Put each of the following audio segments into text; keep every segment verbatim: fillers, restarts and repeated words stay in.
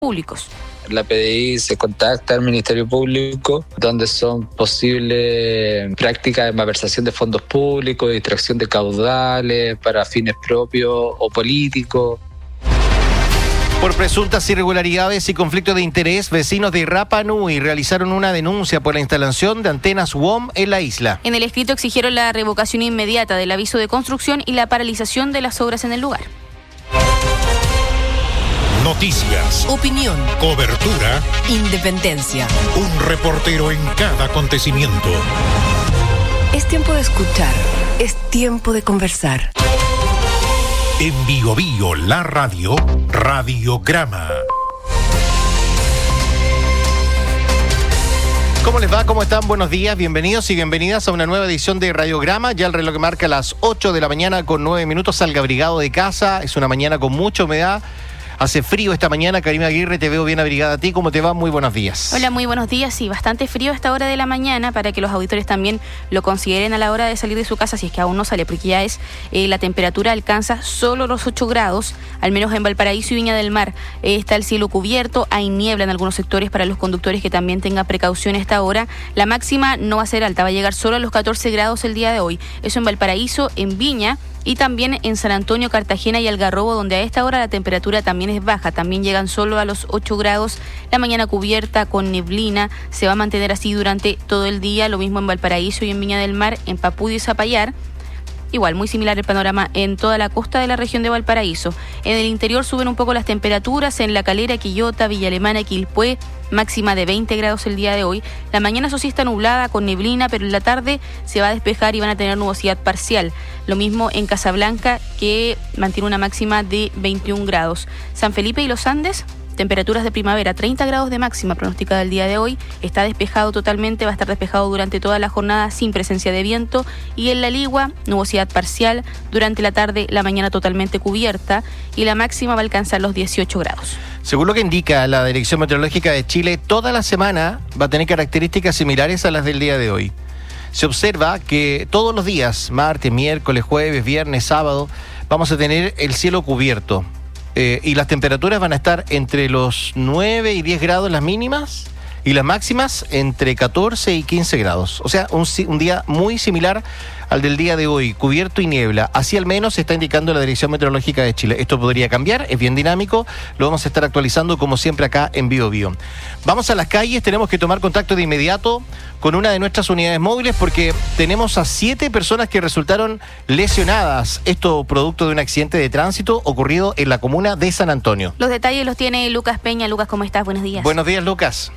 públicos. La P D I se contacta al Ministerio Público, donde son posibles prácticas de malversación de fondos públicos, de distracción de caudales para fines propios o políticos. Por presuntas irregularidades y conflicto de interés, vecinos de Rapa Nui realizaron una denuncia por la instalación de antenas W O M en la isla. En el escrito exigieron la revocación inmediata del aviso de construcción y la paralización de las obras en el lugar. Noticias, opinión, cobertura, independencia. Un reportero en cada acontecimiento. Es tiempo de escuchar, es tiempo de conversar. En Bio Bio, la radio, Radiograma. ¿Cómo les va? ¿Cómo están? Buenos días, bienvenidos y bienvenidas a una nueva edición de Radiograma. Ya el reloj marca las ocho de la mañana con nueve minutos. Salga abrigado de casa, es una mañana con mucha humedad. Hace frío esta mañana. Karima Aguirre, te veo bien abrigada a ti. ¿Cómo te va? Muy buenos días. Hola, muy buenos días. Sí, bastante frío a esta hora de la mañana para que los auditores también lo consideren a la hora de salir de su casa, si es que aún no sale, porque ya es eh, la temperatura alcanza solo los ocho grados, al menos en Valparaíso y Viña del Mar. Eh, está el cielo cubierto, hay niebla en algunos sectores para los conductores que también tengan precaución a esta hora. La máxima no va a ser alta, va a llegar solo a los catorce grados el día de hoy. Eso en Valparaíso, en Viña y también en San Antonio, Cartagena y Algarrobo, donde a esta hora la temperatura también es baja, también llegan solo a los ocho grados, la mañana cubierta con neblina, se va a mantener así durante todo el día, lo mismo en Valparaíso y en Viña del Mar, en Papudio y Zapallar. Igual, muy similar el panorama en toda la costa de la región de Valparaíso. En el interior suben un poco las temperaturas, en La Calera, Quillota, Villa Alemana, Quilpué, máxima de veinte grados el día de hoy. La mañana eso sí está nublada con neblina, pero en la tarde se va a despejar y van a tener nubosidad parcial. Lo mismo en Casablanca, que mantiene una máxima de veintiún grados. San Felipe y Los Andes, temperaturas de primavera, treinta grados de máxima pronosticada el día de hoy. Está despejado totalmente, va a estar despejado durante toda la jornada sin presencia de viento. Y en La Ligua, nubosidad parcial. Durante la tarde, la mañana totalmente cubierta. Y la máxima va a alcanzar los dieciocho grados. Según lo que indica la Dirección Meteorológica de Chile, toda la semana va a tener características similares a las del día de hoy. Se observa que todos los días, martes, miércoles, jueves, viernes, sábado, vamos a tener el cielo cubierto. Eh, y las temperaturas van a estar entre los nueve y diez grados las mínimas y las máximas entre catorce y quince grados. O sea, un, un día muy similar al del día de hoy, cubierto y niebla. Así al menos está indicando la Dirección Meteorológica de Chile. Esto podría cambiar, es bien dinámico, lo vamos a estar actualizando como siempre acá en Bio Bio. Vamos a las calles, tenemos que tomar contacto de inmediato con una de nuestras unidades móviles porque tenemos a siete personas que resultaron lesionadas. Esto producto de un accidente de tránsito ocurrido en la comuna de San Antonio. Los detalles los tiene Lucas Peña. Lucas, ¿cómo estás? Buenos días. Buenos días, Lucas.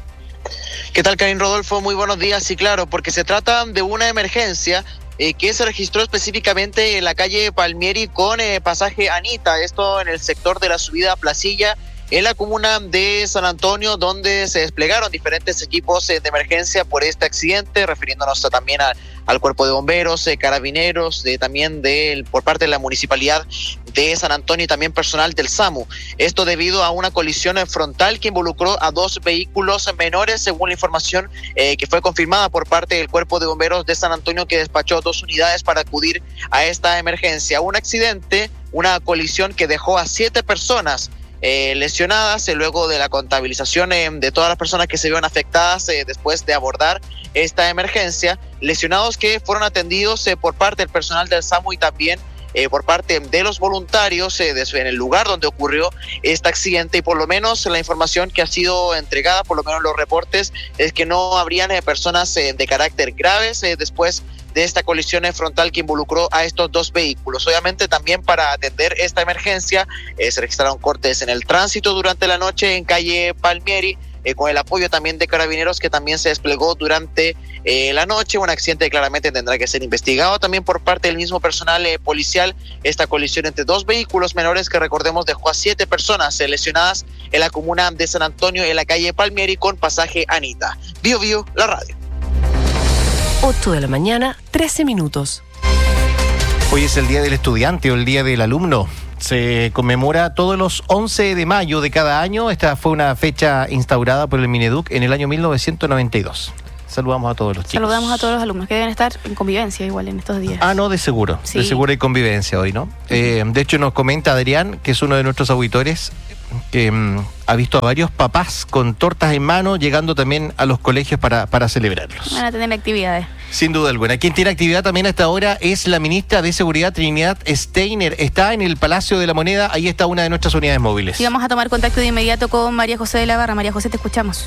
¿Qué tal, Karin Rodolfo? Muy buenos días. Sí, claro, porque se trata de una emergencia eh, que se registró específicamente en la calle Palmieri con eh, pasaje Anita, esto en el sector de la subida a Placilla, en la comuna de San Antonio, donde se desplegaron diferentes equipos eh, de emergencia por este accidente, refiriéndonos a, también a, al cuerpo de bomberos, eh, carabineros, de, también de, por parte de la municipalidad de San Antonio y también personal del SAMU. Esto debido a una colisión frontal que involucró a dos vehículos menores, según la información eh, que fue confirmada por parte del cuerpo de bomberos de San Antonio, que despachó dos unidades para acudir a esta emergencia. Un accidente, una colisión que dejó a siete personas Eh, lesionadas, eh, luego de la contabilización eh, de todas las personas que se vieron afectadas eh, después de abordar esta emergencia, lesionados que fueron atendidos eh, por parte del personal del SAMU y también eh, por parte de los voluntarios eh, de, en el lugar donde ocurrió este accidente, y por lo menos la información que ha sido entregada, por lo menos los reportes, es que no habrían eh, personas eh, de carácter graves eh, después de esta colisión frontal que involucró a estos dos vehículos. Obviamente también para atender esta emergencia eh, se registraron cortes en el tránsito durante la noche en calle Palmieri, eh, con el apoyo también de carabineros que también se desplegó durante eh, la noche. Un accidente que claramente tendrá que ser investigado también por parte del mismo personal eh, policial. Esta colisión entre dos vehículos menores que, recordemos, dejó a siete personas eh, lesionadas en la comuna de San Antonio, en la calle Palmieri con pasaje Anita. Bio Bio, la radio. ocho de la mañana, trece minutos. Hoy es el Día del Estudiante o el Día del Alumno. Se conmemora todos los once de mayo de cada año. Esta fue una fecha instaurada por el Mineduc en el año mil novecientos noventa y dos. Saludamos a todos los chicos. Saludamos a todos los alumnos que deben estar en convivencia igual en estos días. Ah, no, de seguro. Sí. De seguro hay convivencia hoy, ¿no? Uh-huh. Eh, de hecho, nos comenta Adrián, que es uno de nuestros auditores, que mm, ha visto a varios papás con tortas en mano llegando también a los colegios para, para celebrarlos. Van a tener actividades. Sin duda alguna. Quien tiene actividad también a esta hora es la ministra de Seguridad, Trinidad Steiner. Está en el Palacio de la Moneda, ahí está una de nuestras unidades móviles. Y vamos a tomar contacto de inmediato con María José de la Barra. María José, te escuchamos.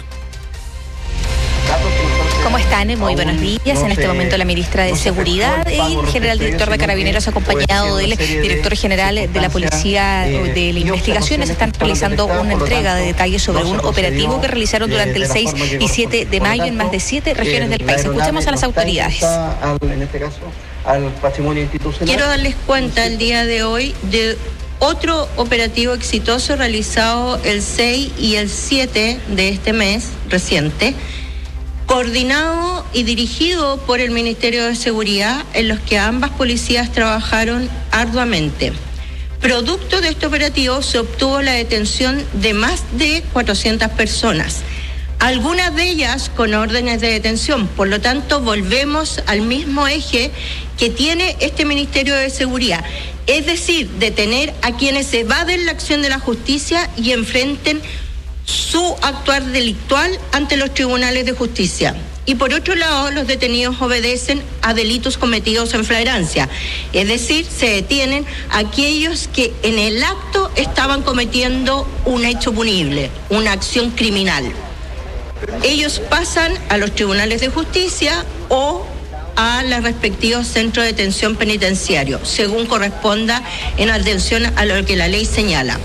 ¿Cómo están? Muy buenos días. En este momento la ministra de Seguridad y el general director de Carabineros, acompañado del director general de la Policía de la Investigaciones, están realizando una entrega de detalles sobre un operativo que realizaron durante el seis y siete de mayo en más de siete regiones del país. Escuchemos a las autoridades. En este caso, al patrimonio institucional. Quiero darles cuenta el día de hoy de otro operativo exitoso realizado el seis y el siete de este mes reciente, coordinado y dirigido por el Ministerio de Seguridad, en los que ambas policías trabajaron arduamente. Producto de este operativo se obtuvo la detención de más de cuatrocientas personas, algunas de ellas con órdenes de detención. Por lo tanto, volvemos al mismo eje que tiene este Ministerio de Seguridad, es decir, detener a quienes evaden la acción de la justicia y enfrenten su actuar delictual ante los tribunales de justicia. Y por otro lado, los detenidos obedecen a delitos cometidos en flagrancia, es decir, se detienen a aquellos que en el acto estaban cometiendo un hecho punible, una acción criminal. Ellos pasan a los tribunales de justicia o a los respectivos centros de detención penitenciario, según corresponda en atención a lo que la ley señala.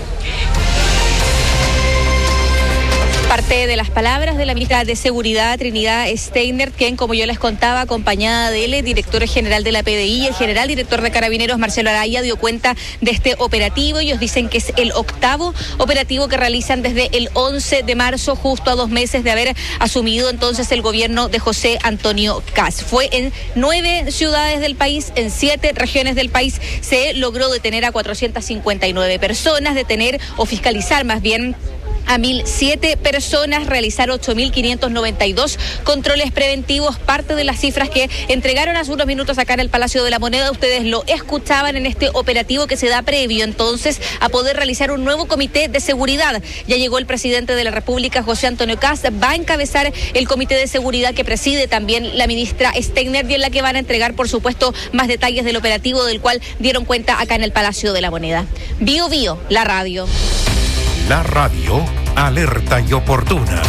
Parte de las palabras de la ministra de Seguridad, Trinidad Steiner, quien, como yo les contaba, acompañada del director general de la P D I y el general director de Carabineros, Marcelo Araya, dio cuenta de este operativo. Ellos dicen que es el octavo operativo que realizan desde el once de marzo, justo a dos meses de haber asumido entonces el gobierno de José Antonio Kast. Fue en nueve ciudades del país, en siete regiones del país, se logró detener a cuatrocientas cincuenta y nueve personas, detener o fiscalizar más bien a mil siete personas, realizar ocho mil quinientos noventa y dos controles preventivos, parte de las cifras que entregaron hace unos minutos acá en el Palacio de la Moneda. Ustedes lo escuchaban en este operativo que se da previo entonces a poder realizar un nuevo comité de seguridad. Ya llegó el presidente de la República, José Antonio Kast, va a encabezar el comité de seguridad que preside también la ministra Steiner, y en la que van a entregar, por supuesto, más detalles del operativo del cual dieron cuenta acá en el Palacio de la Moneda. Bio Bio, la radio. La radio, alerta y oportuna.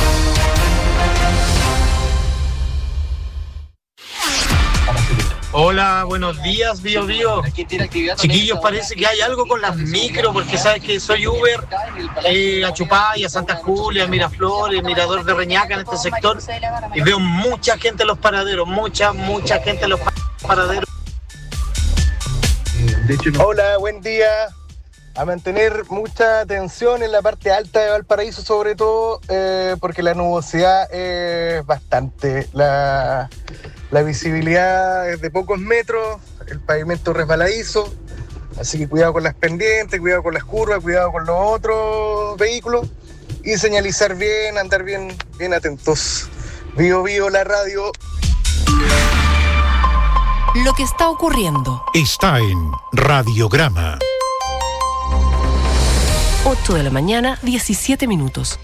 Hola, buenos días, Bio Bio. Chiquillos, parece que hay algo con las micro, porque sabes que soy Uber, eh, a Chupay, a Santa Julia, a Miraflores, Mirador de Reñaca, en este sector, y veo mucha gente en los paraderos, mucha, mucha gente en los paraderos. Hola, buen día. A mantener mucha atención en la parte alta de Valparaíso, sobre todo eh, porque la nubosidad es bastante. La, la visibilidad es de pocos metros, el pavimento resbaladizo, así que cuidado con las pendientes, cuidado con las curvas, cuidado con los otros vehículos y señalizar bien, andar bien, bien atentos. Bio Bio, la radio. Lo que está ocurriendo Está en Radiograma. ocho de la mañana, diecisiete minutos.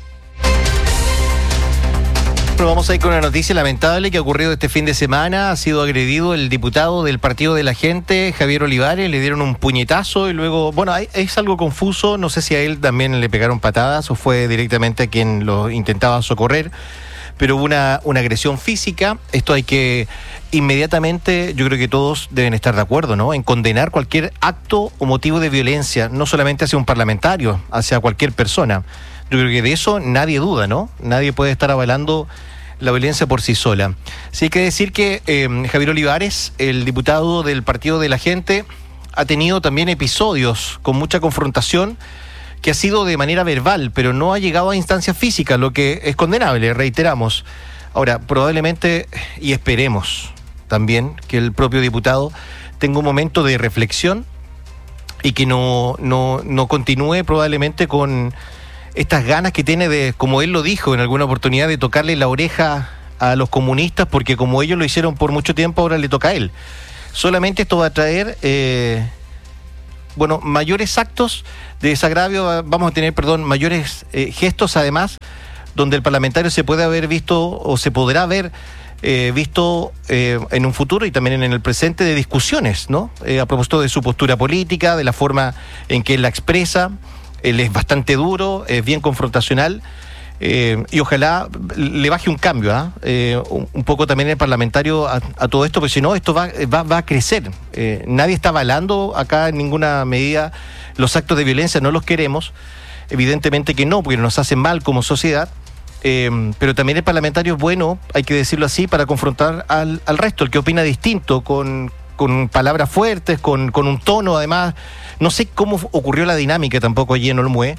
Bueno, vamos a ir con una noticia lamentable que ha ocurrido este fin de semana. Ha sido agredido el diputado del Partido de la Gente, Javier Olivares. Le dieron un puñetazo y luego, bueno, es algo confuso. No sé si a él también le pegaron patadas o fue directamente a quien lo intentaba socorrer. Pero hubo una, una agresión física. Esto hay que inmediatamente, yo creo que todos deben estar de acuerdo, ¿no?, en condenar cualquier acto o motivo de violencia, no solamente hacia un parlamentario, hacia cualquier persona. Yo creo que de eso nadie duda, ¿no? Nadie puede estar avalando la violencia por sí sola. Sí hay que decir que eh, Javier Olivares, el diputado del Partido de la Gente, ha tenido también episodios con mucha confrontación, que ha sido de manera verbal, pero no ha llegado a instancias físicas, lo que es condenable, reiteramos. Ahora, probablemente, y esperemos también, que el propio diputado tenga un momento de reflexión y que no, no, no continúe probablemente con estas ganas que tiene de, como él lo dijo en alguna oportunidad, de tocarle la oreja a los comunistas, porque como ellos lo hicieron por mucho tiempo, ahora le toca a él. Solamente esto va a traer... Eh, bueno, mayores actos de desagravio, vamos a tener, perdón, mayores eh, gestos además, donde el parlamentario se puede haber visto o se podrá haber eh, visto eh, en un futuro y también en el presente de discusiones, ¿no? Eh, a propósito de su postura política, de la forma en que él la expresa. Él es bastante duro, es bien confrontacional. Eh, y ojalá le baje un cambio, ¿eh? Eh, un, un poco también el parlamentario a, a todo esto, porque si no, esto va, va, va a crecer. Eh, nadie está avalando acá en ninguna medida los actos de violencia, no los queremos. Evidentemente que no, porque nos hacen mal como sociedad. Eh, pero también el parlamentario es bueno, hay que decirlo así, para confrontar al, al resto, el que opina distinto, con, con palabras fuertes, con, con un tono, además. No sé cómo ocurrió la dinámica tampoco allí en Olmué.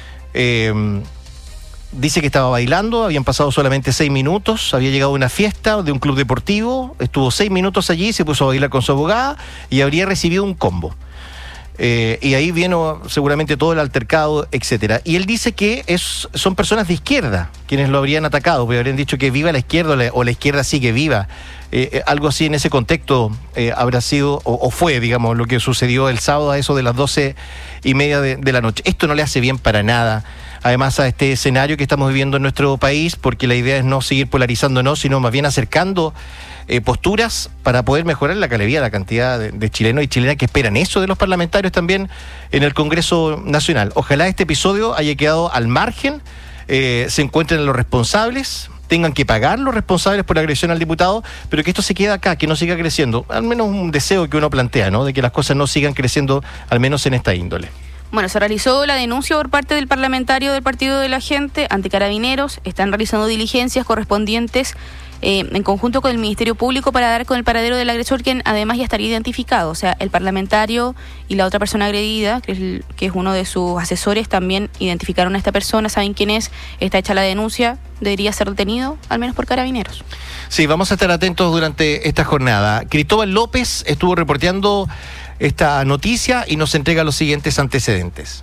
Eh, Dice que estaba bailando, habían pasado solamente seis minutos, había llegado a una fiesta de un club deportivo, estuvo seis minutos allí, se puso a bailar con su abogada y habría recibido un combo. Eh, y ahí vino seguramente todo el altercado, etcétera. Y él dice que es, son personas de izquierda quienes lo habrían atacado, porque habrían dicho que viva la izquierda o la, o la izquierda sigue viva. Eh, eh, algo así en ese contexto eh, habrá sido, o, o fue, digamos, lo que sucedió el sábado a eso de las doce y media de, de la noche. Esto no le hace bien para nada, además, a este escenario que estamos viviendo en nuestro país, porque la idea es no seguir polarizándonos, sino más bien acercando eh, posturas para poder mejorar la calidad, la cantidad de, de chilenos y chilenas que esperan eso de los parlamentarios también en el Congreso Nacional. Ojalá este episodio haya quedado al margen, eh, se encuentren los responsables, tengan que pagar los responsables por la agresión al diputado, pero que esto se quede acá, que no siga creciendo. Al menos un deseo que uno plantea, ¿no? De que las cosas no sigan creciendo, al menos en esta índole. Bueno, se realizó la denuncia por parte del parlamentario del Partido de la Gente ante Carabineros. Están realizando diligencias correspondientes eh, en conjunto con el Ministerio Público para dar con el paradero del agresor, quien además ya estaría identificado. O sea, el parlamentario y la otra persona agredida, que es, el, que es uno de sus asesores, también identificaron a esta persona, saben quién es, está hecha la denuncia, debería ser detenido, al menos por Carabineros. Sí, vamos a estar atentos durante esta jornada. Cristóbal López estuvo reporteando esta noticia y nos entrega los siguientes antecedentes.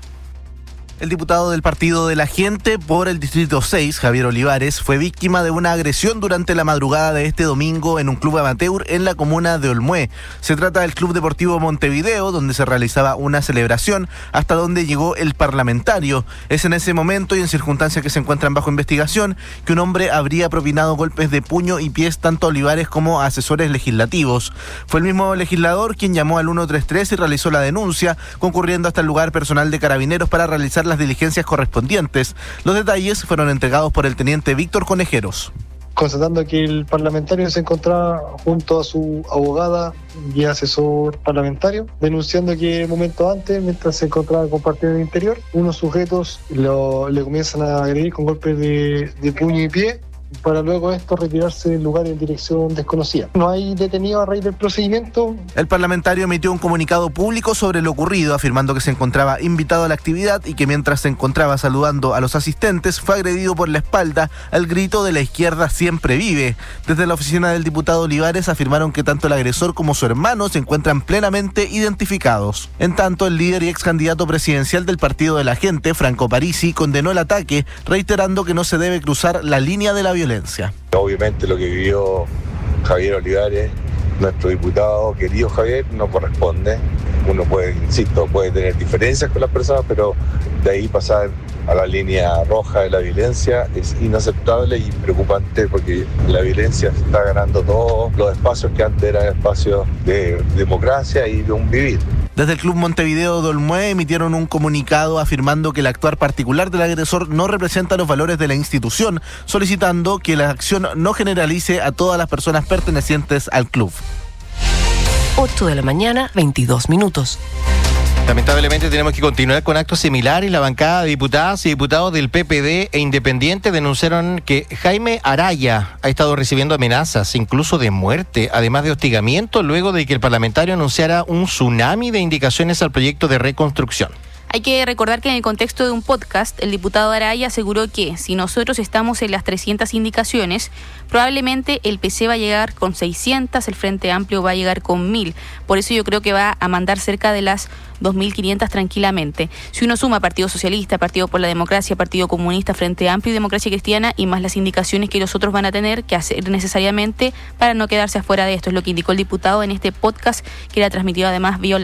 El diputado del Partido de la Gente por el Distrito seis, Javier Olivares, fue víctima de una agresión durante la madrugada de este domingo en un club amateur en la comuna de Olmué. Se trata del Club Deportivo Montevideo, donde se realizaba una celebración, hasta donde llegó el parlamentario. Es en ese momento y en circunstancias que se encuentran bajo investigación que un hombre habría propinado golpes de puño y pies tanto a Olivares como a asesores legislativos. Fue el mismo legislador quien llamó al ciento treinta y tres y realizó la denuncia, concurriendo hasta el lugar personal de Carabineros para realizar las diligencias correspondientes. Los detalles fueron entregados por el teniente Víctor Conejeros. Constatando que el parlamentario se encontraba junto a su abogada y asesor parlamentario, denunciando que momentos antes, mientras se encontraba compartiendo el interior, unos sujetos lo, le comienzan a agredir con golpes de, de puño y pie, para luego esto retirarse del lugar en dirección desconocida. No hay detenido a raíz del procedimiento. El parlamentario emitió un comunicado público sobre lo ocurrido, afirmando que se encontraba invitado a la actividad y que mientras se encontraba saludando a los asistentes fue agredido por la espalda al grito de la izquierda siempre vive. Desde la oficina del diputado Olivares afirmaron que tanto el agresor como su hermano se encuentran plenamente identificados. En tanto, el líder y ex candidato presidencial del Partido de la Gente, Franco Parisi, condenó el ataque, reiterando que no se debe cruzar la línea de la violencia. Obviamente lo que vivió Javier Olivares, nuestro diputado querido Javier, no corresponde. Uno puede, insisto, puede tener diferencias con las personas, pero de ahí pasar a la línea roja de la violencia es inaceptable y preocupante, porque la violencia está ganando todos los espacios que antes eran espacios de democracia y de un vivir. Desde el Club Montevideo de Olmué emitieron un comunicado afirmando que el actuar particular del agresor no representa los valores de la institución, solicitando que la acción no generalice a todas las personas pertenecientes al club. ocho de la mañana, veintidós minutos. Lamentablemente tenemos que continuar con actos similares. La bancada de diputadas y diputados del P P D e Independiente denunciaron que Jaime Araya ha estado recibiendo amenazas, incluso de muerte, además de hostigamiento, luego de que el parlamentario anunciara un tsunami de indicaciones al proyecto de reconstrucción. Hay que recordar que en el contexto de un podcast, el diputado Araya aseguró que si nosotros estamos en las trescientas indicaciones, probablemente el P C va a llegar con seiscientas, el Frente Amplio va a llegar con mil. Por eso yo creo que va a mandar cerca de las dos mil quinientas tranquilamente. Si uno suma Partido Socialista, Partido por la Democracia, Partido Comunista, Frente Amplio y Democracia Cristiana, y más las indicaciones que los otros van a tener que hacer necesariamente para no quedarse afuera de esto, es lo que indicó el diputado en este podcast que era transmitido además vía online.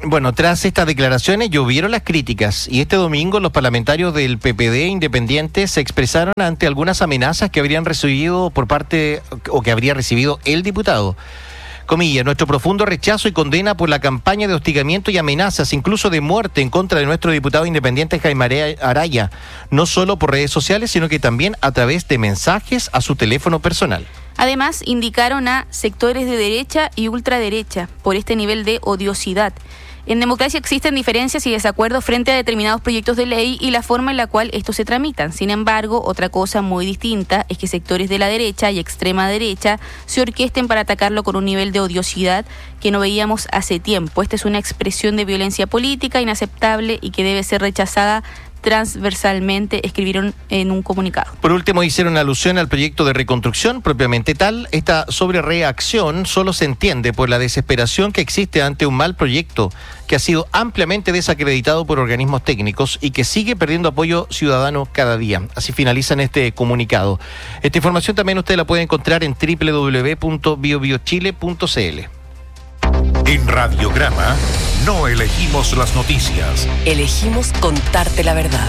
Bueno, tras estas declaraciones llovieron las críticas y este domingo los parlamentarios del P P D independientes se expresaron ante algunas amenazas que habrían recibido por parte o que habría recibido el diputado. Comillas, nuestro profundo rechazo y condena por la campaña de hostigamiento y amenazas, incluso de muerte en contra de nuestro diputado independiente Jaime Araya, no solo por redes sociales, sino que también a través de mensajes a su teléfono personal. Además, indicaron a sectores de derecha y ultraderecha por este nivel de odiosidad. En democracia existen diferencias y desacuerdos frente a determinados proyectos de ley y la forma en la cual estos se tramitan. Sin embargo, otra cosa muy distinta es que sectores de la derecha y extrema derecha se orquesten para atacarlo con un nivel de odiosidad que no veíamos hace tiempo. Esta es una expresión de violencia política inaceptable y que debe ser rechazada transversalmente, escribieron en un comunicado. Por último, hicieron alusión al proyecto de reconstrucción propiamente tal. Esta sobrereacción solo se entiende por la desesperación que existe ante un mal proyecto que ha sido ampliamente desacreditado por organismos técnicos y que sigue perdiendo apoyo ciudadano cada día. Así finalizan este comunicado. Esta información también usted la puede encontrar en doble u doble u doble u punto bio bio chile punto c l. En Radiograma no elegimos las noticias. Elegimos contarte la verdad.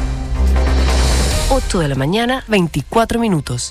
ocho de la mañana, veinticuatro minutos.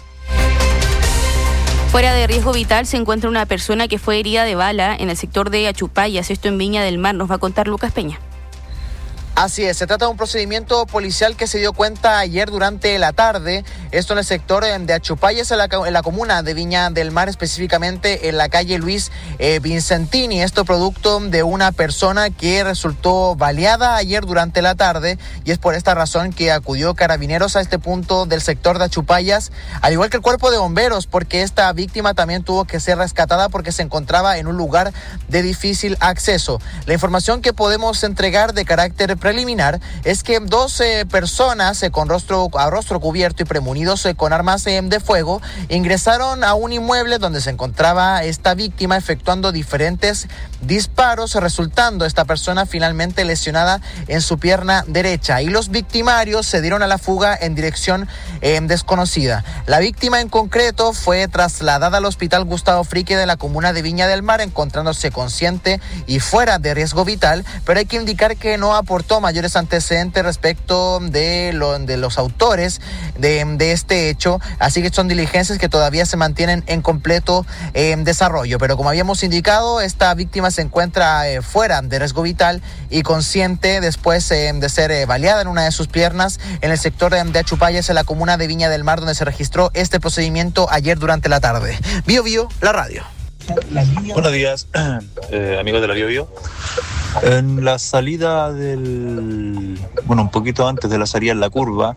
Fuera de riesgo vital se encuentra una persona que fue herida de bala en el sector de Achupayas, esto en Viña del Mar. Nos va a contar Lucas Peña. Así es, se trata de un procedimiento policial que se dio cuenta ayer durante la tarde, esto en el sector de Achupayas, en la, en la comuna de Viña del Mar, específicamente en la calle Luis eh, Vincentini, esto producto de una persona que resultó baleada ayer durante la tarde y es por esta razón que acudió Carabineros a este punto del sector de Achupayas, al igual que el cuerpo de bomberos, porque esta víctima también tuvo que ser rescatada porque se encontraba en un lugar de difícil acceso. La información que podemos entregar de carácter preliminar es que doce personas eh, con rostro a rostro cubierto y premunidos eh, con armas eh, de fuego ingresaron a un inmueble donde se encontraba esta víctima efectuando diferentes disparos, resultando esta persona finalmente lesionada en su pierna derecha y los victimarios se dieron a la fuga en dirección eh, desconocida. La víctima en concreto fue trasladada al hospital Gustavo Frique de la comuna de Viña del Mar encontrándose consciente y fuera de riesgo vital, pero hay que indicar que no aportó mayores antecedentes respecto de, lo, de los autores de, de este hecho, así que son diligencias que todavía se mantienen en completo eh, desarrollo, pero como habíamos indicado, esta víctima se encuentra eh, fuera de riesgo vital y consciente después eh, de ser eh, baleada en una de sus piernas en el sector de, de Achupayas, en la comuna de Viña del Mar, donde se registró este procedimiento ayer durante la tarde. Bio Bio, la radio. Buenos días, eh, amigos de la Bio Bio. En la salida del... Bueno, un poquito antes de la salida en la curva,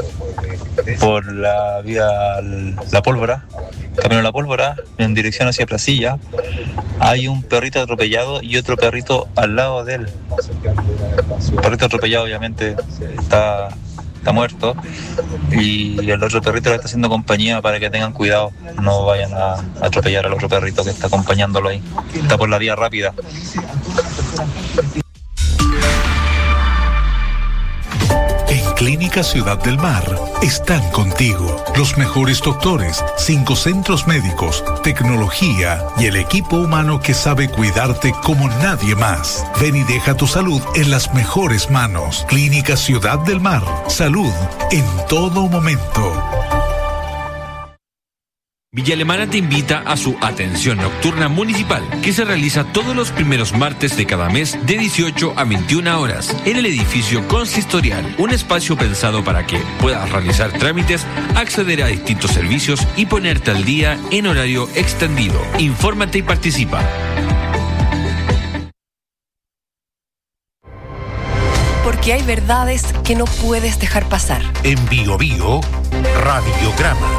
por la vía La Pólvora, camino a La Pólvora, en dirección hacia Placilla, hay un perrito atropellado y otro perrito al lado de él. El perrito atropellado obviamente está... está muerto y el otro perrito le está haciendo compañía para que tengan cuidado, no vayan a atropellar al otro perrito que está acompañándolo ahí, está por la vía rápida. En Clínica Ciudad del Mar están contigo los mejores doctores, cinco centros médicos, tecnología y el equipo humano que sabe cuidarte como nadie más. Ven y deja tu salud en las mejores manos. Clínica Ciudad del Mar, salud en todo momento. Villa Alemana te invita a su atención nocturna municipal, que se realiza todos los primeros martes de cada mes de dieciocho a veintiuna horas en el edificio consistorial, un espacio pensado para que puedas realizar trámites, acceder a distintos servicios y ponerte al día en horario extendido. Infórmate y participa. Porque hay verdades que no puedes dejar pasar. En Bio Bio, Radiograma.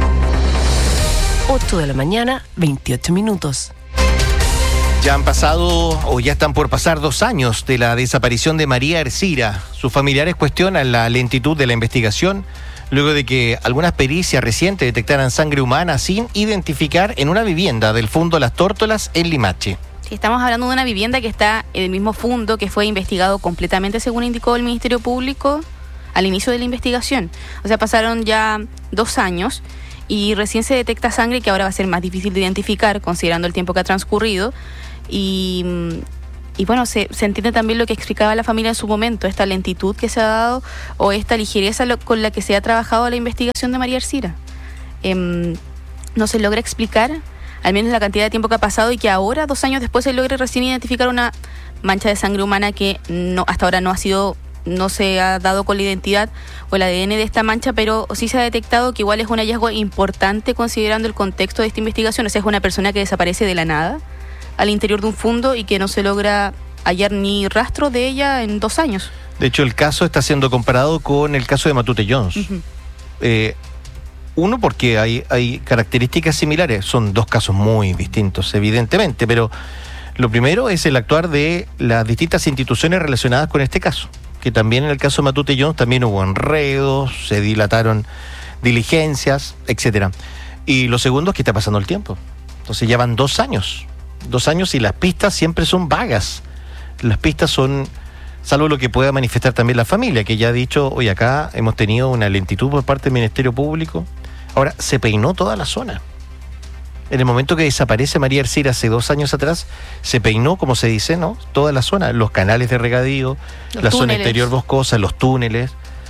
ocho de la mañana, veintiocho minutos. Ya han pasado o ya están por pasar dos años de la desaparición de María Ercira. Sus familiares cuestionan la lentitud de la investigación luego de que algunas pericias recientes detectaran sangre humana sin identificar en una vivienda del Fundo Las Tórtolas en Limache. Sí, estamos hablando de una vivienda que está en el mismo fundo que fue investigado completamente según indicó el Ministerio Público al inicio de la investigación. O sea, pasaron ya dos años y recién se detecta sangre que ahora va a ser más difícil de identificar considerando el tiempo que ha transcurrido y y bueno, se, se entiende también lo que explicaba la familia en su momento, esta lentitud que se ha dado o esta ligereza lo, con la que se ha trabajado la investigación de María Ercira. Eh, no se logra explicar, al menos la cantidad de tiempo que ha pasado y que ahora, dos años después, se logra recién identificar una mancha de sangre humana que no hasta ahora no ha sido, no se ha dado con la identidad o el A D N de esta mancha, pero sí se ha detectado que igual es un hallazgo importante considerando el contexto de esta investigación. O sea, es una persona que desaparece de la nada al interior de un fondo y que no se logra hallar ni rastro de ella en dos años. De hecho, el caso está siendo comparado con el caso de Matute Jones. Uh-huh. Eh, uno, porque hay, hay características similares. Son dos casos muy distintos, evidentemente, pero lo primero es el actuar de las distintas instituciones relacionadas con este caso, que también en el caso de Matute Jones también hubo enredos, se dilataron diligencias, etcétera. Y lo segundo es que está pasando el tiempo. Entonces ya van dos años. Dos años y las pistas siempre son vagas. Las pistas son, salvo lo que pueda manifestar también la familia, que ya ha dicho, oye, acá hemos tenido una lentitud por parte del Ministerio Público. Ahora, se peinó toda la zona. En el momento que desaparece María Ercira hace dos años atrás, se peinó, como se dice, ¿no? Toda la zona, los canales de regadío, los la túneles. Zona interior boscosa, los túneles,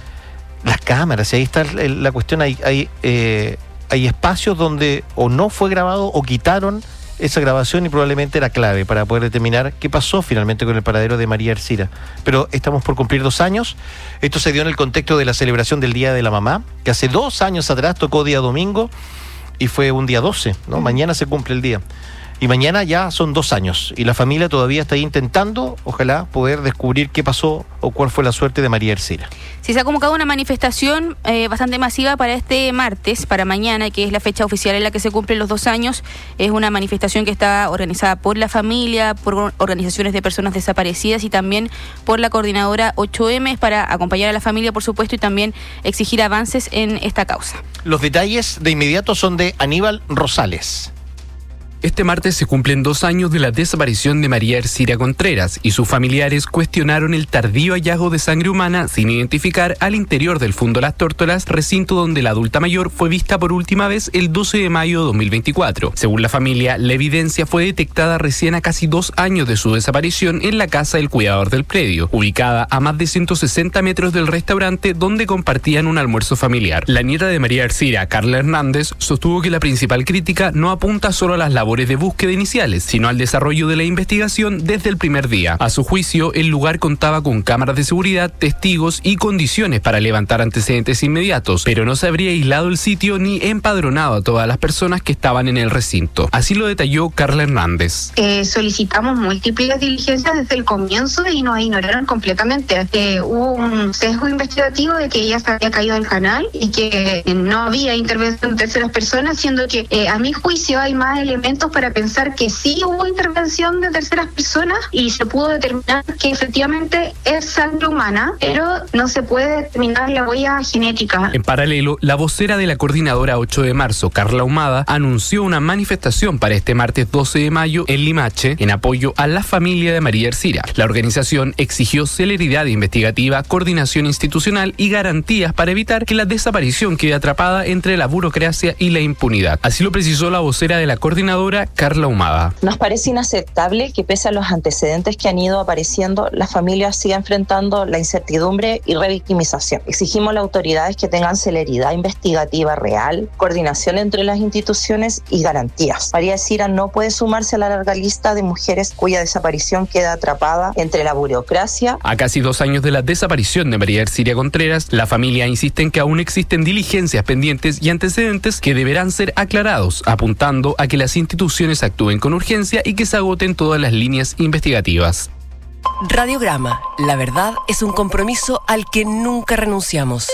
las cámaras. Y ahí está la cuestión, hay, hay, eh, hay espacios donde o no fue grabado o quitaron esa grabación y probablemente era clave para poder determinar qué pasó finalmente con el paradero de María Ercira. Pero estamos por cumplir dos años. Esto se dio en el contexto de la celebración del Día de la Mamá, que hace dos años atrás tocó día domingo y fue un día doce, ¿no? Mañana se cumple el día. Y mañana ya son dos años y la familia todavía está ahí intentando, ojalá, poder descubrir qué pasó o cuál fue la suerte de María Ercira. Sí, se ha convocado una manifestación eh, bastante masiva para este martes, para mañana, que es la fecha oficial en la que se cumplen los dos años. Es una manifestación que está organizada por la familia, por organizaciones de personas desaparecidas y también por la coordinadora ocho eme, es para acompañar a la familia, por supuesto, y también exigir avances en esta causa. Los detalles de inmediato son de Aníbal Rosales. Este martes se cumplen dos años de la desaparición de María Ercira Contreras y sus familiares cuestionaron el tardío hallazgo de sangre humana sin identificar al interior del Fondo Las Tórtolas, recinto donde la adulta mayor fue vista por última vez el doce de mayo de dos mil veinticuatro. Según la familia, la evidencia fue detectada recién a casi dos años de su desaparición en la casa del cuidador del predio, ubicada a más de ciento sesenta metros del restaurante donde compartían un almuerzo familiar. La nieta de María Ercira, Carla Hernández, sostuvo que la principal crítica no apunta solo a las labores de búsqueda iniciales, sino al desarrollo de la investigación desde el primer día. A su juicio, el lugar contaba con cámaras de seguridad, testigos y condiciones para levantar antecedentes inmediatos, pero no se habría aislado el sitio ni empadronado a todas las personas que estaban en el recinto. Así lo detalló Carla Hernández. Eh, solicitamos múltiples diligencias desde el comienzo y nos ignoraron completamente. Eh, hubo un sesgo investigativo de que ella se había caído del canal y que no había intervención de terceras personas, siendo que eh, a mi juicio hay más elementos para pensar que sí hubo intervención de terceras personas y se pudo determinar que efectivamente es sangre humana, pero no se puede determinar la huella genética. En paralelo, la vocera de la coordinadora ocho de marzo, Carla Ahumada, anunció una manifestación para este martes doce de mayo en Limache en apoyo a la familia de María Ercira. La organización exigió celeridad investigativa, coordinación institucional y garantías para evitar que la desaparición quede atrapada entre la burocracia y la impunidad. Así lo precisó la vocera de la coordinadora, Carla Ahumada. Nos parece inaceptable que pese a los antecedentes que han ido apareciendo, la familia siga enfrentando la incertidumbre y revictimización. Exigimos a las autoridades que tengan celeridad investigativa real, coordinación entre las instituciones y garantías. María Ercira no puede sumarse a la larga lista de mujeres cuya desaparición queda atrapada entre la burocracia. A casi dos años de la desaparición de María Ercira Contreras, la familia insiste en que aún existen diligencias pendientes y antecedentes que deberán ser aclarados, apuntando a que las instituciones actúen con urgencia y que se agoten todas las líneas investigativas. Radiograma, la verdad es un compromiso al que nunca renunciamos.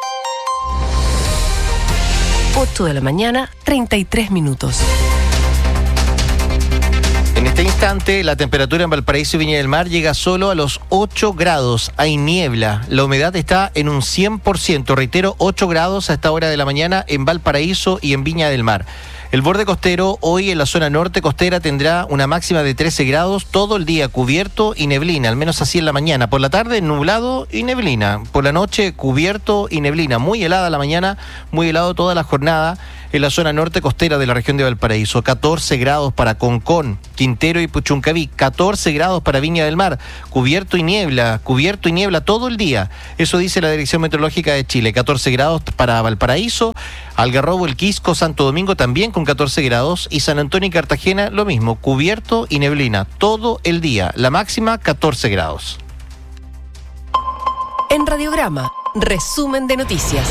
ocho de la mañana, treinta y tres minutos. En este instante, la temperatura en Valparaíso y Viña del Mar llega solo a los ocho grados. Hay niebla. La humedad está en un cien por ciento. Reitero, ocho grados a esta hora de la mañana en Valparaíso y en Viña del Mar. El borde costero hoy en la zona norte costera tendrá una máxima de trece grados, todo el día cubierto y neblina, al menos así en la mañana. Por la tarde nublado y neblina. Por la noche cubierto y neblina. Muy helada la mañana, muy helado toda la jornada en la zona norte costera de la región de Valparaíso, catorce grados para Concón, Quintero y Puchuncaví, catorce grados para Viña del Mar, cubierto y niebla, cubierto y niebla todo el día. Eso dice la Dirección Meteorológica de Chile, catorce grados para Valparaíso, Algarrobo, El Quisco, Santo Domingo también con catorce grados y San Antonio y Cartagena lo mismo, cubierto y neblina todo el día, la máxima catorce grados. En Radiograma, resumen de noticias.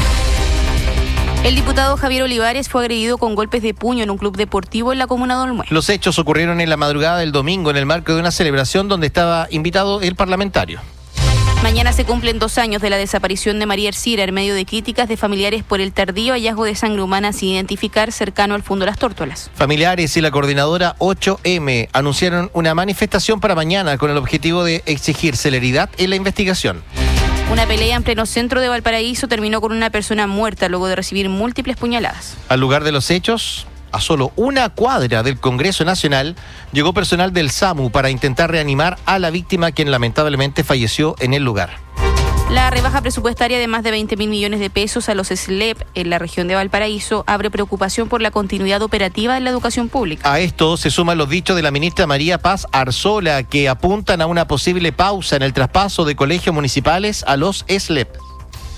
El diputado Javier Olivares fue agredido con golpes de puño en un club deportivo en la comuna de Olmué. Los hechos ocurrieron en la madrugada del domingo en el marco de una celebración donde estaba invitado el parlamentario. Mañana se cumplen dos años de la desaparición de María Ercira en medio de críticas de familiares por el tardío hallazgo de sangre humana sin identificar cercano al Fondo Las Tórtolas. Familiares y la coordinadora ocho eme anunciaron una manifestación para mañana con el objetivo de exigir celeridad en la investigación. Una pelea en pleno centro de Valparaíso terminó con una persona muerta luego de recibir múltiples puñaladas. Al lugar de los hechos, a solo una cuadra del Congreso Nacional, llegó personal del SAMU para intentar reanimar a la víctima, quien lamentablemente falleció en el lugar. La rebaja presupuestaria de más de veinte mil millones de pesos a los S L E P en la región de Valparaíso abre preocupación por la continuidad operativa en la educación pública. A esto se suman los dichos de la ministra María Paz Arzola, que apuntan a una posible pausa en el traspaso de colegios municipales a los S L E P.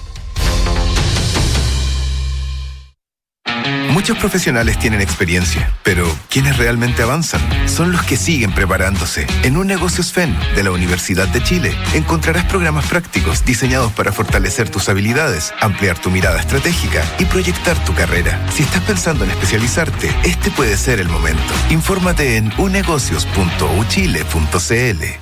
Muchos profesionales tienen experiencia, pero quienes realmente avanzan son los que siguen preparándose. En Un Negocios F E N de la Universidad de Chile encontrarás programas prácticos diseñados para fortalecer tus habilidades, ampliar tu mirada estratégica y proyectar tu carrera. Si estás pensando en especializarte, este puede ser el momento. Infórmate en unegocios punto u chile punto c l.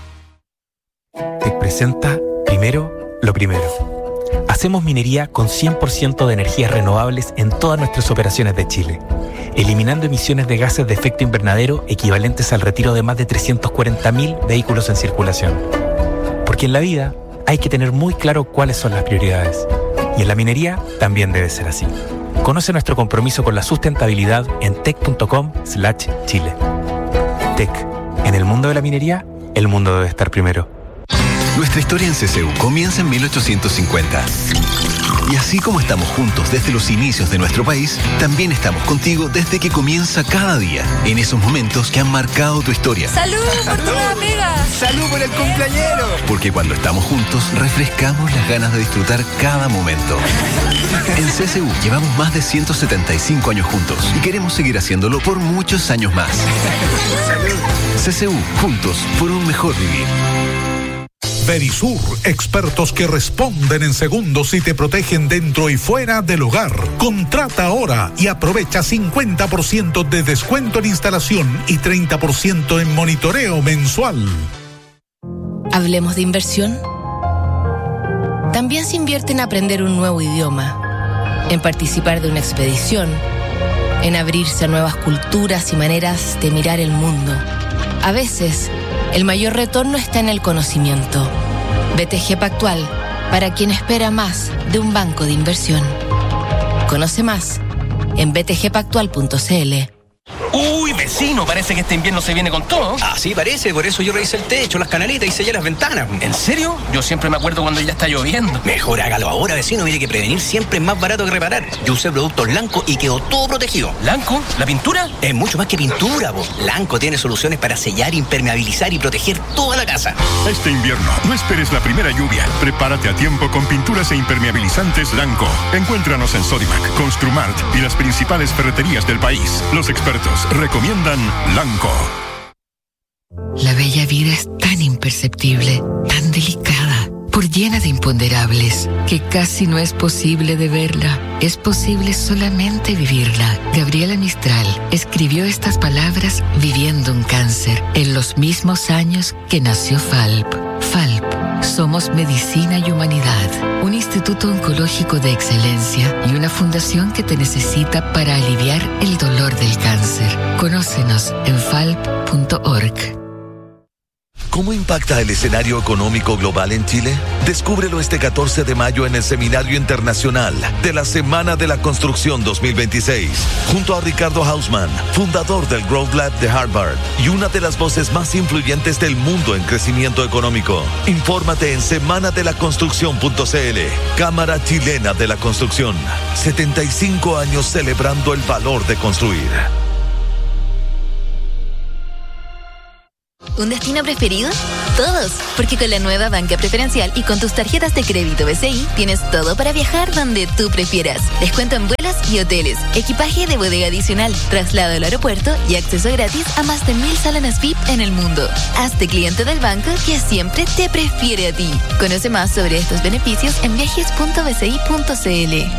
Te presenta Primero lo Primero. Hacemos minería con cien por ciento de energías renovables en todas nuestras operaciones de Chile, eliminando emisiones de gases de efecto invernadero equivalentes al retiro de más de trescientos cuarenta mil vehículos en circulación. Porque en la vida hay que tener muy claro cuáles son las prioridades. Y en la minería también debe ser así. Conoce nuestro compromiso con la sustentabilidad en tec punto com slash chile. Tec. En el mundo de la minería, el mundo debe estar primero. Nuestra historia en C C U comienza en mil ochocientos cincuenta. Y así como estamos juntos desde los inicios de nuestro país, también estamos contigo desde que comienza cada día, en esos momentos que han marcado tu historia. ¡Salud por tu nueva pega! ¡Salud por el cumpleañero! Porque cuando estamos juntos, refrescamos las ganas de disfrutar cada momento. En C C U llevamos más de ciento setenta y cinco años juntos y queremos seguir haciéndolo por muchos años más. ¡Salud! C C U, juntos por un mejor vivir. Verisur, expertos que responden en segundos y te protegen dentro y fuera del hogar. Contrata ahora y aprovecha cincuenta por ciento de descuento en instalación y treinta por ciento en monitoreo mensual. Hablemos de inversión. También se invierte en aprender un nuevo idioma, en participar de una expedición, en abrirse a nuevas culturas y maneras de mirar el mundo. A veces, el mayor retorno está en el conocimiento. B T G Pactual, para quien espera más de un banco de inversión. Conoce más en b t g pactual punto c l. Uy, vecino, parece que este invierno se viene con todo. Ah, sí, parece, por eso yo revisé el techo, las canalitas y sellé las ventanas. ¿En serio? Yo siempre me acuerdo cuando ya está lloviendo. Mejor hágalo ahora, vecino, mire que prevenir siempre es más barato que reparar. Yo usé productos Lanco y quedó todo protegido. ¿Lanco? ¿La pintura? Es mucho más que pintura, vos. Lanco tiene soluciones para sellar, impermeabilizar y proteger toda la casa. Este invierno, no esperes la primera lluvia. Prepárate a tiempo con pinturas e impermeabilizantes Lanco. Encuéntranos en Sodimac, Construmart y las principales ferreterías del país. Los expertos recomiendan Lanco. La bella vida es tan imperceptible, tan delicada, por llena de imponderables, que casi no es posible de verla. Es posible solamente vivirla. Gabriela Mistral escribió estas palabras viviendo un cáncer, en los mismos años que nació Falp. Falp. Somos Medicina y Humanidad, un instituto oncológico de excelencia y una fundación que te necesita para aliviar el dolor del cáncer. Conócenos en falp punto org. cómo impacta el escenario económico global en Chile? Descúbrelo este catorce de mayo en el Seminario Internacional de la Semana de la Construcción dos mil veintiséis, junto a Ricardo Hausmann, fundador del Growth Lab de Harvard y una de las voces más influyentes del mundo en crecimiento económico. Infórmate en semana de la construcción punto c l. Cámara Chilena de la Construcción. setenta y cinco años celebrando el valor de construir. ¿Un destino preferido? Todos, porque con la nueva banca preferencial y con tus tarjetas de crédito B C I tienes todo para viajar donde tú prefieras. Descuento en vuelos y hoteles, equipaje de bodega adicional, traslado al aeropuerto y acceso gratis a más de mil salones V I P en el mundo. Hazte cliente del banco que siempre te prefiere a ti. Conoce más sobre estos beneficios en viajes punto b c i punto c l.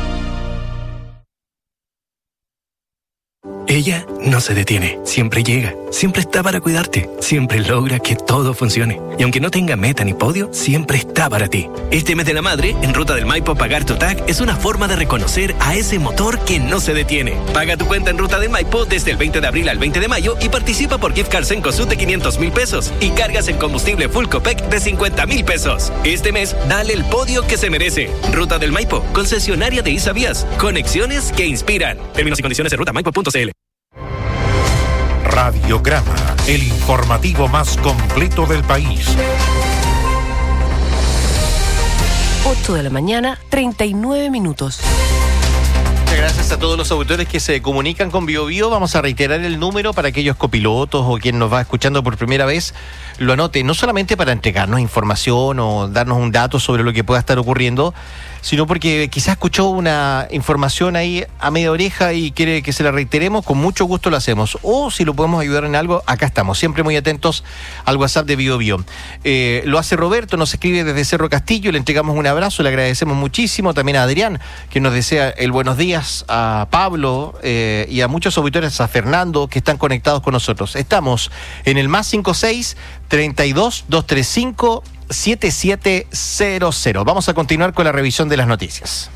Ella no se detiene, siempre llega, siempre está para cuidarte, siempre logra que todo funcione. Y aunque no tenga meta ni podio, siempre está para ti. Este mes de la madre, en Ruta del Maipo, pagar tu T A C es una forma de reconocer a ese motor que no se detiene. Paga tu cuenta en Ruta del Maipo desde el veinte de abril al veinte de mayo y participa por gift cards en Cosut de quinientos mil pesos y cargas en combustible Full Copec de cincuenta mil pesos. Este mes, dale el podio que se merece. Ruta del Maipo, concesionaria de Isavías. Conexiones que inspiran. Términos y condiciones en ruta maipo punto c l. Radiograma, el informativo más completo del país. ocho de la mañana, treinta y nueve minutos. Muchas gracias a todos los auditores que se comunican con Bio Bio. Vamos a reiterar el número para aquellos copilotos o quien nos va escuchando por primera vez lo anote, no solamente para entregarnos información o darnos un dato sobre lo que pueda estar ocurriendo, sino porque quizás escuchó una información ahí a media oreja y quiere que se la reiteremos, con mucho gusto lo hacemos. O si lo podemos ayudar en algo, acá estamos, siempre muy atentos al WhatsApp de Bio Bio. Eh, lo hace Roberto, nos escribe desde Cerro Castillo, le entregamos un abrazo, le agradecemos muchísimo. También a Adrián, que nos desea el buenos días, a Pablo eh, y a muchos auditores, a Fernando, que están conectados con nosotros. Estamos en el más cinco seis, treinta y dos, doscientos treinta y cinco, siete siete cero cero. Vamos a continuar con la revisión de las noticias.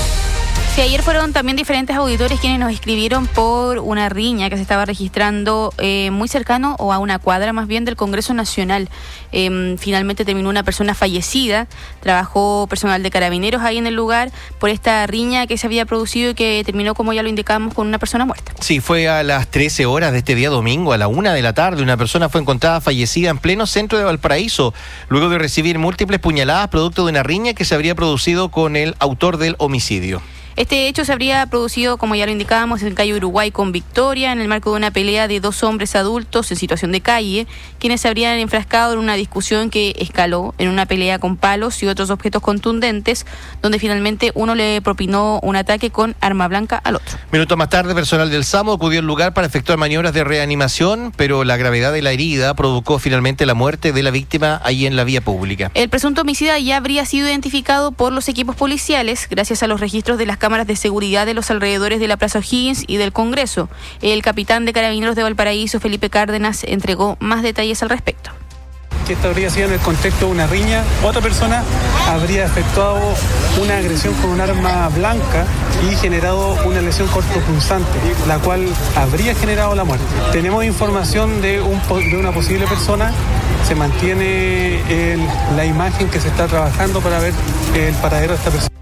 Sí, ayer fueron también diferentes auditores quienes nos escribieron por una riña que se estaba registrando eh, muy cercano o a una cuadra más bien del Congreso Nacional. Eh, finalmente terminó una persona fallecida, trabajó personal de carabineros ahí en el lugar por esta riña que se había producido y que terminó, como ya lo indicamos, con una persona muerta. Sí, fue a las trece horas de este día domingo, a la una de la tarde, una persona fue encontrada fallecida en pleno centro de Valparaíso, luego de recibir múltiples puñaladas producto de una riña que se habría producido con el autor del homicidio. Este hecho se habría producido, como ya lo indicábamos, en calle Uruguay con Victoria, en el marco de una pelea de dos hombres adultos en situación de calle, quienes se habrían enfrascado en una discusión que escaló en una pelea con palos y otros objetos contundentes, donde finalmente uno le propinó un ataque con arma blanca al otro. Minutos más tarde, personal del SAMU acudió al lugar para efectuar maniobras de reanimación, pero la gravedad de la herida provocó finalmente la muerte de la víctima ahí en la vía pública. El presunto homicida ya habría sido identificado por los equipos policiales, gracias a los registros de las cámaras de seguridad de los alrededores de la Plaza O'Higgins y del Congreso. El capitán de Carabineros de Valparaíso, Felipe Cárdenas, entregó más detalles al respecto. Que esto habría sido en el contexto de una riña. Otra persona habría efectuado una agresión con un arma blanca y generado una lesión cortopunzante, la cual habría generado la muerte. Tenemos información de, un, de una posible persona. Se mantiene el, la imagen que se está trabajando para ver el paradero de esta persona.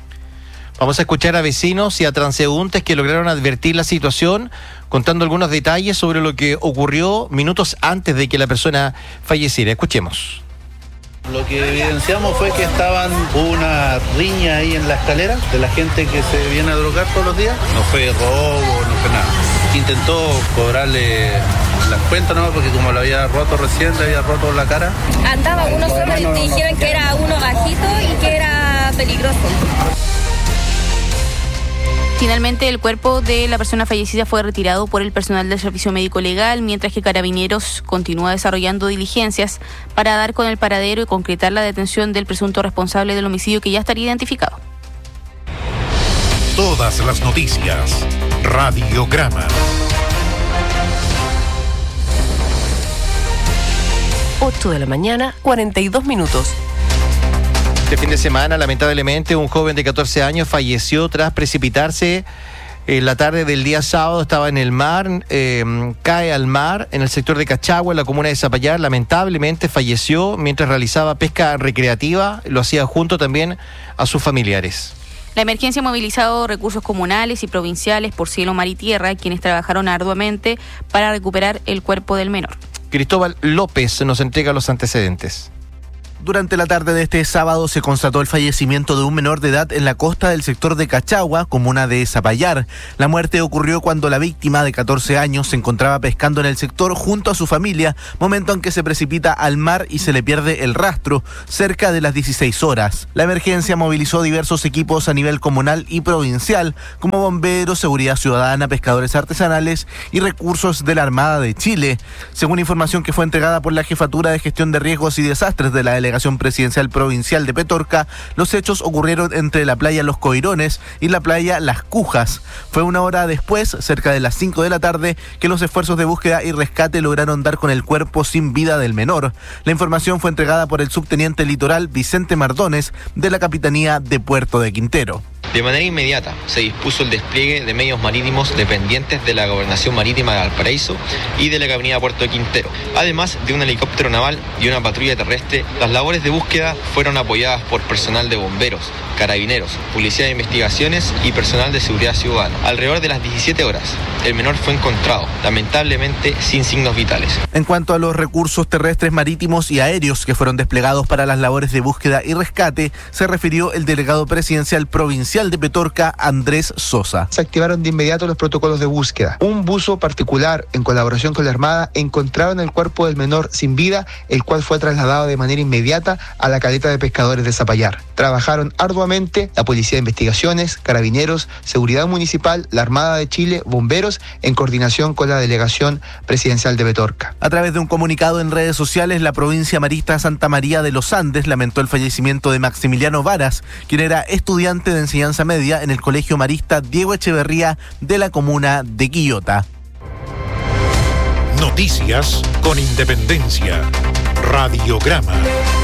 Vamos a escuchar a vecinos y a transeúntes que lograron advertir la situación, contando algunos detalles sobre lo que ocurrió minutos antes de que la persona falleciera. Escuchemos. Lo que evidenciamos fue que estaban, hubo una riña ahí en la escalera de la gente que se viene a drogar todos los días. No fue robo, no fue nada. Intentó cobrarle las cuentas, ¿no? Porque como lo había roto recién, le había roto la cara. Andaba uno solo y dijeron que era uno bajito y que era peligroso. Finalmente, el cuerpo de la persona fallecida fue retirado por el personal del Servicio Médico Legal, mientras que Carabineros continúa desarrollando diligencias para dar con el paradero y concretar la detención del presunto responsable del homicidio, que ya estaría identificado. Todas las noticias. Radiograma. ocho de la mañana, cuarenta y dos minutos. Este fin de semana, lamentablemente, un joven de catorce años falleció tras precipitarse En la tarde del día sábado estaba en el mar, eh, cae al mar en el sector de Cachagua, en la comuna de Zapallar. Lamentablemente falleció mientras realizaba pesca recreativa. Lo hacía junto también a sus familiares. La emergencia ha movilizado recursos comunales y provinciales por cielo, mar y tierra, quienes trabajaron arduamente para recuperar el cuerpo del menor. Cristóbal López nos entrega los antecedentes. Durante la tarde de este sábado se constató el fallecimiento de un menor de edad en la costa del sector de Cachagua, comuna de Zapallar. La muerte ocurrió cuando la víctima, de catorce años, se encontraba pescando en el sector junto a su familia, momento en que se precipita al mar y se le pierde el rastro, cerca de las dieciséis horas. La emergencia movilizó diversos equipos a nivel comunal y provincial, como bomberos, seguridad ciudadana, pescadores artesanales y recursos de la Armada de Chile. Según información que fue entregada por la Jefatura de Gestión de Riesgos y Desastres de la Delegación Presidencial Provincial de Petorca, los hechos ocurrieron entre la playa Los Coirones y la playa Las Cujas. Fue una hora después, cerca de las cinco de la tarde, que los esfuerzos de búsqueda y rescate lograron dar con el cuerpo sin vida del menor. La información fue entregada por el subteniente litoral Vicente Mardones de la Capitanía de Puerto de Quintero. De manera inmediata se dispuso el despliegue de medios marítimos dependientes de la Gobernación Marítima de Valparaíso y de la Capitanía de Puerto de Quintero, además de un helicóptero naval y una patrulla terrestre. Las labores de búsqueda fueron apoyadas por personal de bomberos, carabineros, policía de investigaciones y personal de seguridad ciudadana. Alrededor de las diecisiete horas, el menor fue encontrado, lamentablemente sin signos vitales. En cuanto a los recursos terrestres, marítimos y aéreos que fueron desplegados para las labores de búsqueda y rescate, se refirió el delegado presidencial provincial de Petorca, Andrés Sosa. Se activaron de inmediato los protocolos de búsqueda. Un buzo particular, en colaboración con la Armada, encontraron el cuerpo del menor sin vida, el cual fue trasladado de manera inmediata a la caleta de pescadores de Zapallar. Trabajaron arduamente la Policía de Investigaciones, Carabineros, Seguridad Municipal, la Armada de Chile, bomberos, en coordinación con la Delegación Presidencial de Petorca. A través de un comunicado en redes sociales, la provincia marista Santa María de los Andes lamentó el fallecimiento de Maximiliano Varas, quien era estudiante de enseñanza media en el Colegio Marista Diego Echeverría de la comuna de Quillota. Noticias con independencia. Radiograma.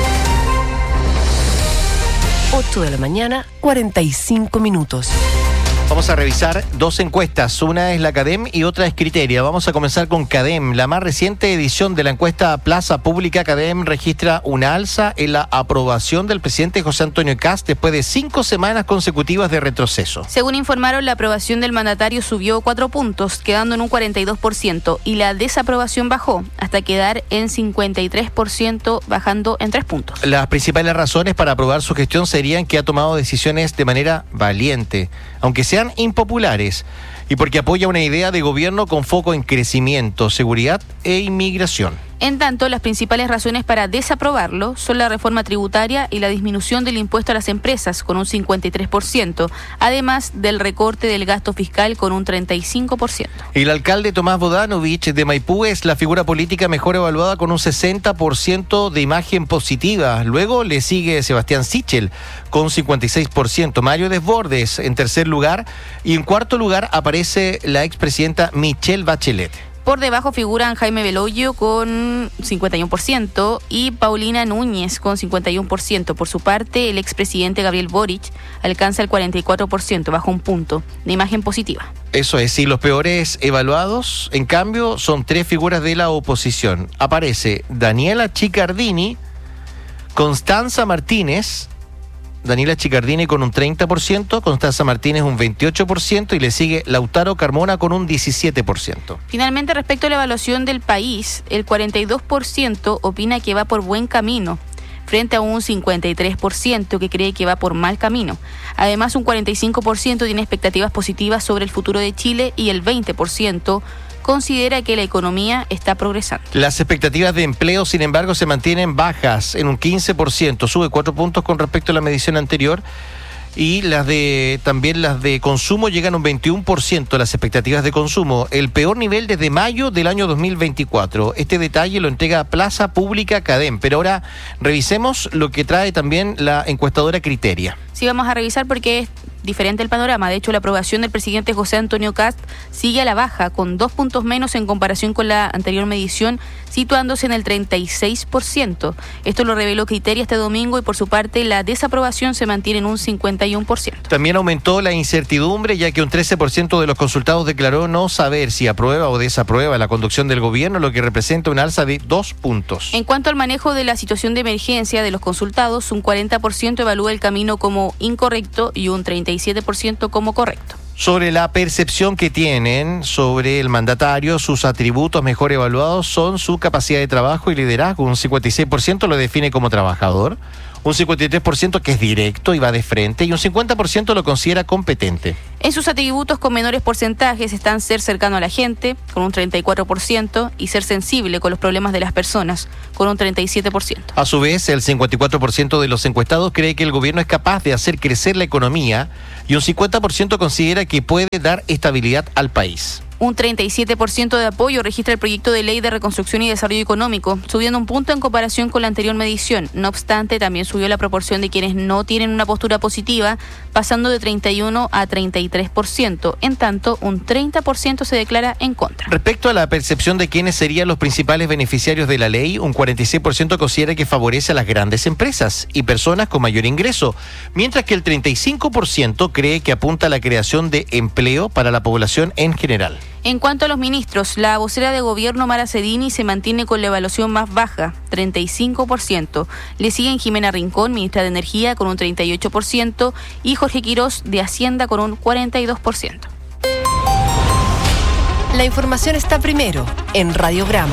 ocho de la mañana, cuarenta y cinco minutos. Vamos a revisar dos encuestas, una es la CADEM y otra es Criteria. Vamos a comenzar con CADEM. La más reciente edición de la encuesta Plaza Pública CADEM registra una alza en la aprobación del presidente José Antonio Kast después de cinco semanas consecutivas de retroceso. Según informaron, la aprobación del mandatario subió cuatro puntos, quedando en un cuarenta y dos por ciento, y la desaprobación bajó hasta quedar en cincuenta y tres por ciento, bajando en tres puntos. Las principales razones para aprobar su gestión serían que ha tomado decisiones de manera valiente, aunque sean impopulares, y porque apoya una idea de gobierno con foco en crecimiento, seguridad e inmigración. En tanto, las principales razones para desaprobarlo son la reforma tributaria y la disminución del impuesto a las empresas con un cincuenta y tres por ciento, además del recorte del gasto fiscal con un treinta y cinco por ciento. El alcalde Tomás Bodanovich de Maipú es la figura política mejor evaluada con un sesenta por ciento de imagen positiva. Luego le sigue Sebastián Sichel con cincuenta y seis por ciento, Mario Desbordes en tercer lugar y en cuarto lugar aparece la expresidenta Michelle Bachelet. Por debajo figuran Jaime Beloyo con cincuenta y uno por ciento y Paulina Núñez con cincuenta y uno por ciento. Por su parte, el expresidente Gabriel Boric alcanza el cuarenta y cuatro por ciento, bajo un punto de imagen positiva. Eso es, y los peores evaluados, en cambio, son tres figuras de la oposición. Aparece Daniela Chicardini, Constanza Martínez, Daniela Chicardini con un treinta por ciento, Constanza Martínez un veintiocho por ciento y le sigue Lautaro Carmona con un diecisiete por ciento. Finalmente, respecto a la evaluación del país, el cuarenta y dos por ciento opina que va por buen camino, frente a un cincuenta y tres por ciento que cree que va por mal camino. Además, un cuarenta y cinco por ciento tiene expectativas positivas sobre el futuro de Chile y el veinte por ciento considera que la economía está progresando. Las expectativas de empleo, sin embargo, se mantienen bajas en un quince por ciento, sube cuatro puntos con respecto a la medición anterior. Y las de también las de consumo llegan a un veintiuno por ciento, las expectativas de consumo, el peor nivel desde mayo del año dos mil veinticuatro. Este detalle lo entrega Plaza Pública CADEM, pero ahora revisemos lo que trae también la encuestadora Criteria. Sí, vamos a revisar porque diferente el panorama. De hecho, la aprobación del presidente José Antonio Kast sigue a la baja, con dos puntos menos en comparación con la anterior medición, situándose en el treinta y seis por ciento. Esto lo reveló Criteria este domingo y por su parte la desaprobación se mantiene en un cincuenta y uno por ciento. También aumentó la incertidumbre, ya que un trece por ciento de los consultados declaró no saber si aprueba o desaprueba la conducción del gobierno, lo que representa un alza de dos puntos. En cuanto al manejo de la situación de emergencia de los consultados, un cuarenta por ciento evalúa el camino como incorrecto y un treinta y siete por ciento como correcto. Sobre la percepción que tienen sobre el mandatario, sus atributos mejor evaluados son su capacidad de trabajo y liderazgo. Un cincuenta y seis por ciento lo define como trabajador, un cincuenta y tres por ciento que es directo y va de frente y un cincuenta por ciento lo considera competente. En sus atributos con menores porcentajes están ser cercano a la gente, con un treinta y cuatro por ciento, y ser sensible con los problemas de las personas, con un treinta y siete por ciento. A su vez, el cincuenta y cuatro por ciento de los encuestados cree que el gobierno es capaz de hacer crecer la economía y un cincuenta por ciento considera que puede dar estabilidad al país. Un treinta y siete por ciento de apoyo registra el proyecto de ley de reconstrucción y desarrollo económico, subiendo un punto en comparación con la anterior medición. No obstante, también subió la proporción de quienes no tienen una postura positiva, pasando de treinta y uno a treinta y tres por ciento. En tanto, un treinta por ciento se declara en contra. Respecto a la percepción de quiénes serían los principales beneficiarios de la ley, un cuarenta y seis por ciento considera que favorece a las grandes empresas y personas con mayor ingreso, mientras que el treinta y cinco por ciento cree que apunta a la creación de empleo para la población en general. En cuanto a los ministros, la vocera de gobierno Mara Cedini se mantiene con la evaluación más baja, treinta y cinco por ciento. Le siguen Jimena Rincón, ministra de Energía, con un treinta y ocho por ciento, y Jorge Quirós, de Hacienda, con un cuarenta y dos por ciento. La información está primero en Radiograma.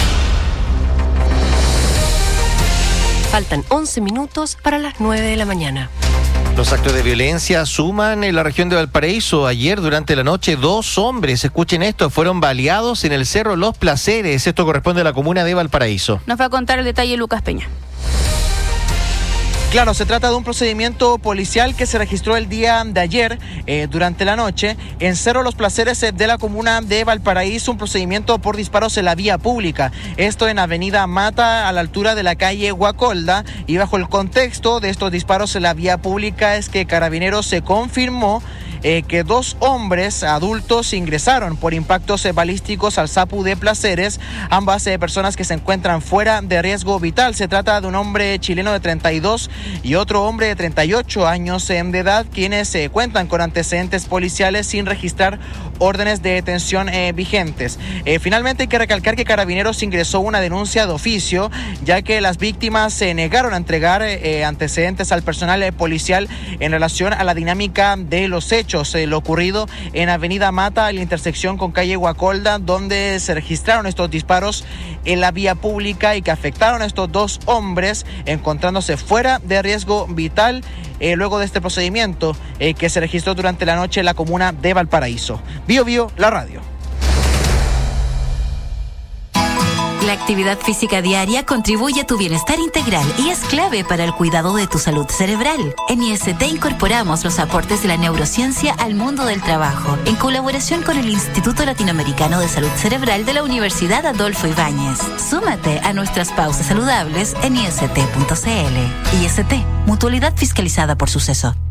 Faltan once minutos para las nueve de la mañana. Los actos de violencia suman en la región de Valparaíso. Ayer, durante la noche, dos hombres, escuchen esto, fueron baleados en el Cerro Los Placeres. Esto corresponde a la comuna de Valparaíso. Nos va a contar el detalle Lucas Peña. Claro, se trata de un procedimiento policial que se registró el día de ayer, eh, durante la noche, en Cerro Los Placeres de la comuna de Valparaíso, un procedimiento por disparos en la vía pública. Esto en Avenida Mata, a la altura de la calle Guacolda, y bajo el contexto de estos disparos en la vía pública es que Carabineros se confirmó Eh, que dos hombres adultos ingresaron por impactos eh, balísticos al Sapu de Placeres, ambas eh, personas que se encuentran fuera de riesgo vital. Se trata de un hombre chileno de treinta y dos y otro hombre de treinta y ocho años eh, de edad, quienes eh, cuentan con antecedentes policiales sin registrar órdenes de detención eh, vigentes. Eh, finalmente hay que recalcar que Carabineros ingresó una denuncia de oficio, ya que las víctimas se negaron a entregar eh, antecedentes al personal eh, policial en relación a la dinámica de los hechos. Eh, lo ocurrido en Avenida Mata, en la intersección con calle Guacolda, donde se registraron estos disparos en la vía pública y que afectaron a estos dos hombres, encontrándose fuera de riesgo vital eh, luego de este procedimiento eh, que se registró durante la noche en la comuna de Valparaíso. Bio Bio, la radio. La actividad física diaria contribuye a tu bienestar integral y es clave para el cuidado de tu salud cerebral. En I S T incorporamos los aportes de la neurociencia al mundo del trabajo, en colaboración con el Instituto Latinoamericano de Salud Cerebral de la Universidad Adolfo Ibáñez. Súmate a nuestras pausas saludables en I S T punto C L. I S T, mutualidad fiscalizada por Suceso.